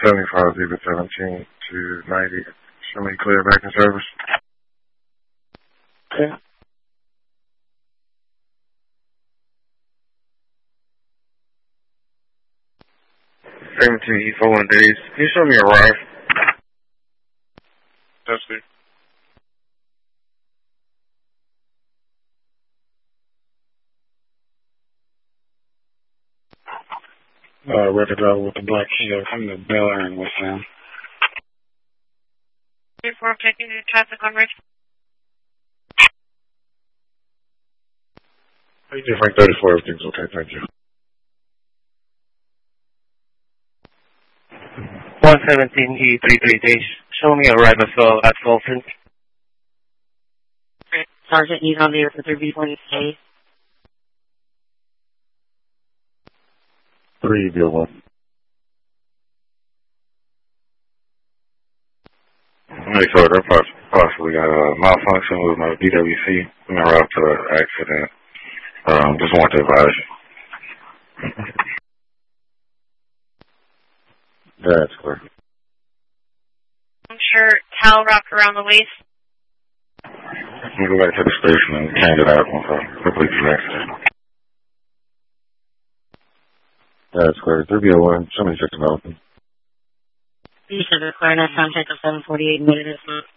75 Zebra 17 to 90. Show me clear back in service. Okay. 17 E41 days. Can you show me arrive? Testing. Record driver with the black Kia coming to Bel Air in West Sound. Before taking the traffic on Rich. Thank you, Frank 34. Everything's okay. Thank you. 117 E33 days. Show me arrival at Fulton. Sergeant, he's on there for 3B20K. 3B01. Hey, sir, I possibly got a malfunction with my DWC en route to the accident. Just want to advise you. That's clear. I'm sure towel wrapped around the waist. We go back to the station and change it out once I complete the accident. That's clear. 3B01, somebody check the mountain. You should require that sound check of 748 minutes.